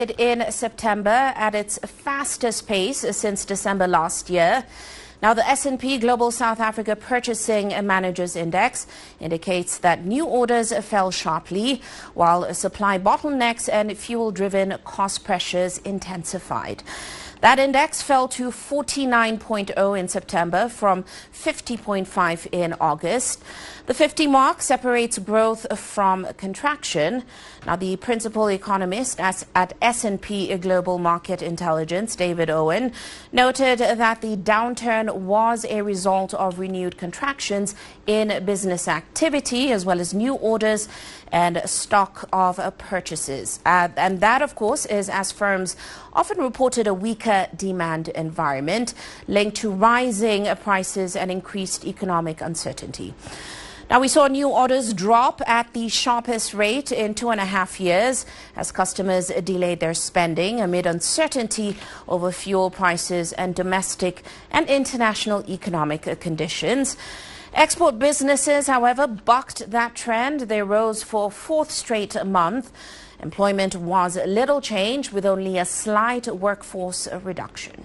In September at its fastest pace since December last year. Now, the S&P Global South Africa Purchasing Managers Index indicates that new orders fell sharply, while supply bottlenecks and fuel-driven cost pressures intensified. That index fell to 49.0 in September from 50.5 in August. The 50 mark separates growth from contraction. Now, the principal economist at S&P Global Market Intelligence, David Owen, noted that the downturn was a result of renewed contractions in business activity, as well as new orders and stock of purchases. And that, of course, is as firms often reported a weaker demand environment linked to rising prices and increased economic uncertainty. Now, we saw new orders drop at the sharpest rate in 2.5 years as customers delayed their spending amid uncertainty over fuel prices and domestic and international economic conditions. Export businesses, however, bucked that trend. They rose for a fourth straight month. Employment was little change, with only a slight workforce reduction.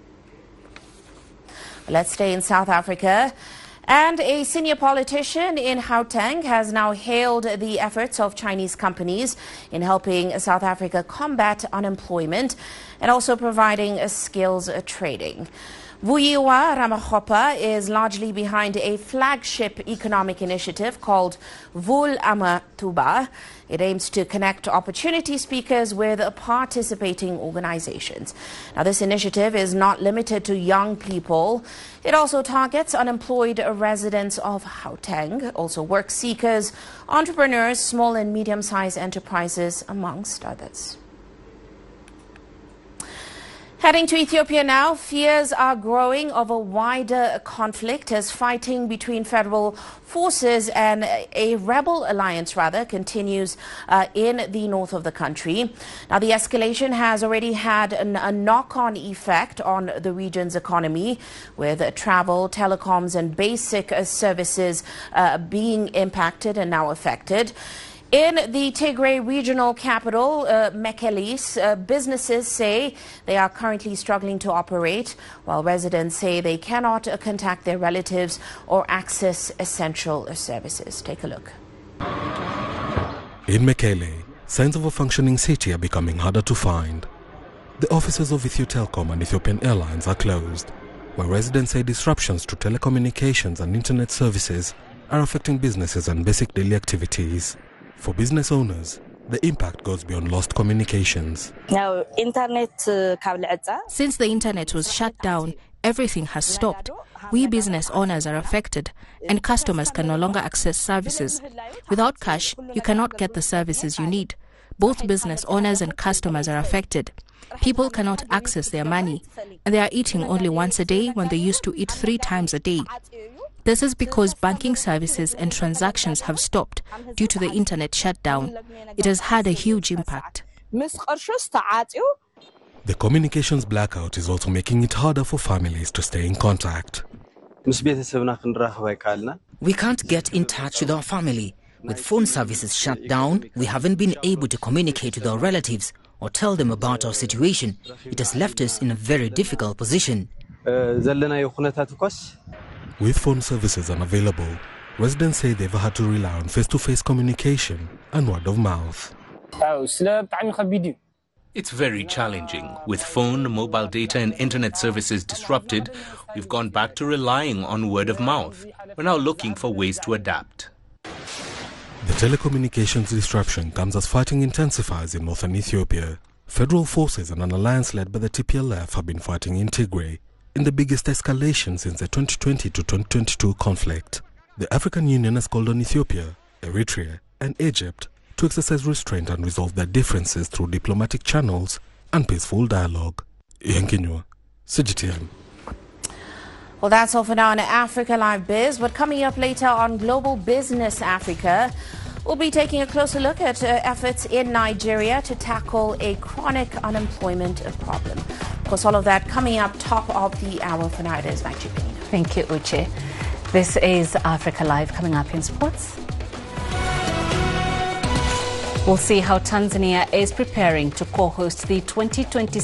Let's stay in South Africa. And a senior politician in Gauteng has now hailed the efforts of Chinese companies in helping South Africa combat unemployment and also providing skills trading. Vuyiwa Ramakgopa is largely behind a flagship economic initiative called Vul Amathuba. It aims to connect opportunity seekers with participating organizations. Now, this initiative is not limited to young people. It also targets unemployed residents of Gauteng, also work seekers, entrepreneurs, small and medium-sized enterprises, amongst others. Heading to Ethiopia now, fears are growing of a wider conflict as fighting between federal forces and a rebel alliance, continues in the north of the country. Now, the escalation has already had a knock-on effect on the region's economy, with travel, telecoms and basic services being impacted and now affected. In the Tigray regional capital, Mekelle, businesses say they are currently struggling to operate, while residents say they cannot contact their relatives or access essential services. Take a look. In Mekelle, signs of a functioning city are becoming harder to find. The offices of Ethio Telecom and Ethiopian Airlines are closed, while residents say disruptions to telecommunications and internet services are affecting businesses and basic daily activities. For business owners, the impact goes beyond lost communications. Since the internet was shut down, everything has stopped. We business owners are affected, and customers can no longer access services. Without cash, you cannot get the services you need. Both business owners and customers are affected. People cannot access their money, and they are eating only once a day when they used to eat 3 times a day. This is because banking services and transactions have stopped due to the internet shutdown. It has had a huge impact. The communications blackout is also making it harder for families to stay in contact. We can't get in touch with our family. With phone services shut down, we haven't been able to communicate with our relatives or tell them about our situation. It has left us in a very difficult position. With phone services unavailable, residents say they've had to rely on face-to-face communication and word of mouth. It's very challenging. With phone, mobile data and internet services disrupted, we've gone back to relying on word of mouth. We're now looking for ways to adapt. The telecommunications disruption comes as fighting intensifies in northern Ethiopia. Federal forces and an alliance led by the TPLF have been fighting in Tigray, in the biggest escalation since the 2020 to 2022 conflict. The African Union has called on Ethiopia, Eritrea and Egypt to exercise restraint and resolve their differences through diplomatic channels and peaceful dialogue. Ian Kinyua, CGTN. Well, that's all for now on Africa Live Biz. But coming up later on Global Business Africa, we'll be taking a closer look at efforts in Nigeria to tackle a chronic unemployment problem. Of course, all of that coming up top of the hour. For now, it is back to you. Thank you, Uche. This is Africa Live. Coming up in sports. We'll see how Tanzania is preparing to co-host the 2026